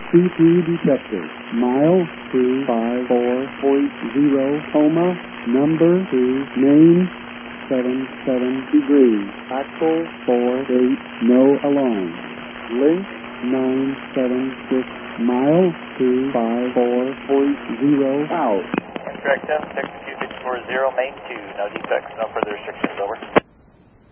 C3 detector. Mile 254.0, Homa, number 2, main 77 degrees. Axle 48, no alarm. Link 976, mile 254.0 out. Correct, 762-640, main 2, no defects, no further restrictions, over.